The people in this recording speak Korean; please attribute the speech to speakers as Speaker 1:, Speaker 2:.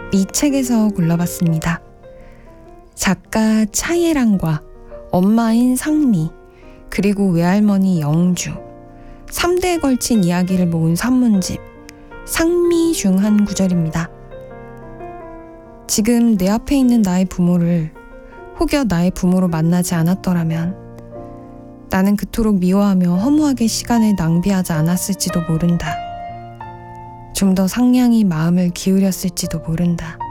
Speaker 1: 이 책에서 골라봤습니다. 작가 차예랑과 엄마인 상미, 그리고 외할머니 영주, 3대에 걸친 이야기를 모은 산문집 상미 중 한 구절입니다. 지금 내 앞에 있는 나의 부모를 혹여 나의 부모로 만나지 않았더라면 나는 그토록 미워하며 허무하게 시간을 낭비하지 않았을지도 모른다. 좀 더 상냥히 마음을 기울였을지도 모른다.